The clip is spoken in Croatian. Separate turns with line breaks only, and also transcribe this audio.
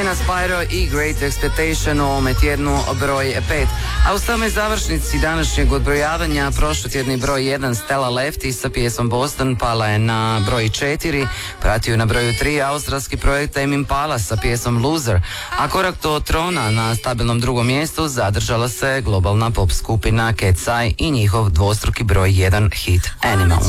Siena Spyro i Great Expectation u ovome tjednu broj 5. A u samoj završnici današnjeg odbrojavanja prošlotjedni broj 1 Stella Lefty sa pjesmom Boston pala je na broj 4, pratio na broju 3 australski projekt Tame Impala sa pjesmom Loser, a korak do trona na stabilnom drugom mjestu zadržala se globalna pop skupina Cat's Eye i njihov dvostruki broj 1 hit Animal.